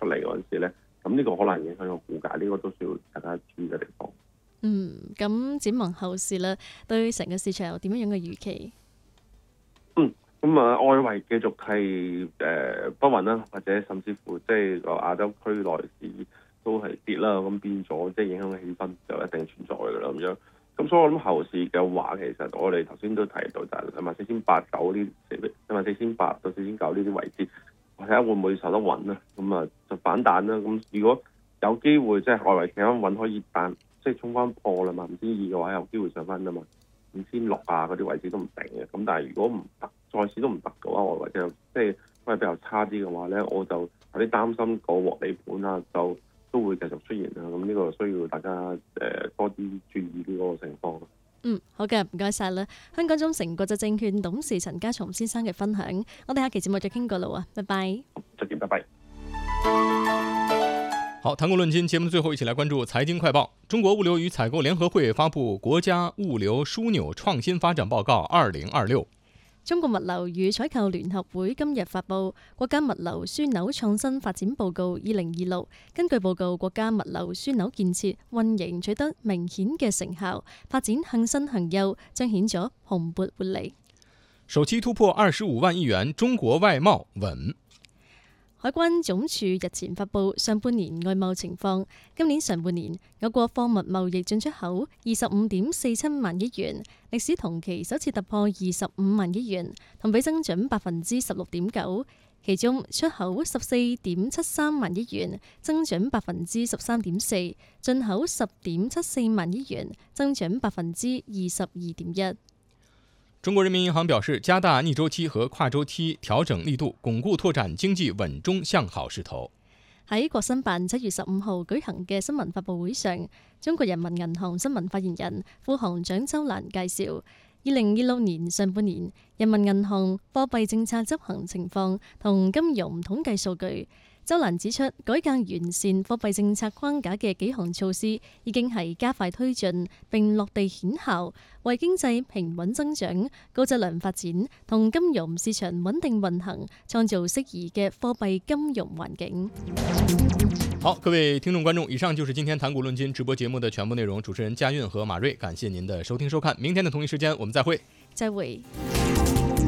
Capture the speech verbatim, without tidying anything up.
嚟嗰陣時咧，咁呢個可能影響個股價，呢、這個都需要大家注意嘅地方。 嗯，咁展望後市咧，對成個市場有點樣樣嘅預期？ 嗯，咁啊，外圍繼續係誒、呃、不穩啦，或者甚至乎即係個亞洲區內市都係跌啦，咁變咗即係影響嘅氣氛就一定存在㗎啦咁樣。咁所以我諗後市嘅話，其實我哋頭先都提到就係兩萬四千八九呢，兩萬四千八到四千九呢啲位置，睇下會唔會受得穩啦。咁啊就反彈啦。咁如果有機會即係外圍企翻穩，可以彈即係衝翻破啦嘛，五千二嘅話有機會上翻啊嘛，五千六啊嗰啲位置都唔定嘅。咁但係如果唔得，再次都唔得嘅話，外圍就即係都係比較差啲嘅話咧，我就有啲擔心個獲利盤啊就都會繼續出現啊。咁呢個需要大家誒、呃、多啲注意呢個情況。 嗯，好嘅，唔該晒啦。香港中誠國際證券董事陳家松先生嘅分享，我哋下期節目再傾過啦喎，拜拜。 再見，拜拜。 好，談股論金節目的最後，一起來關注財經快報。中國物流與採購聯合會發布《國家物流樞紐創新發展報告二零二六》。 中國物流與採購聯合會今日發布《國家物流樞紐創新發展報告二零二六》。根據報告，國家物流樞紐建設運營取得明顯嘅成效，發展向新向優，彰顯咗蓬勃活力。 首期突破二十五萬億元，中國外貿穩。 海關總署日前發布上半年外貿情況，今年上半年我國貨物貿易進出口二十五點四七萬億元，歷史同期首次突破二十五萬億元，同比增長百分之十六點九。其中出口十四點七三萬億元，增長百分之十三點四；進口十點七四萬億元，增長百分之二十二點一。 中國人民銀行表示，加大逆周期和跨周期調整力度，鞏固拓展經濟穩中向好勢頭。 喺國新辦七月十五號舉行嘅新聞發佈會上，中國人民銀行新聞發言人副行長周蘭介紹二零二六年上半年人民銀行貨幣政策執行情況同金融統計數據。周蘭指出，改革完善貨幣政策框架嘅幾項措施已經係加快推進並落地顯效，為經濟平穩增長、高質量發展同金融市場穩定運行創造適宜嘅貨幣金融環境。 好，各位聽眾觀眾，以上就是今天談股論金直播節目的全部內容。主持人嘉韻和馬瑞，感謝您的收聽收看。明天的同一時間，我們再會。 再會。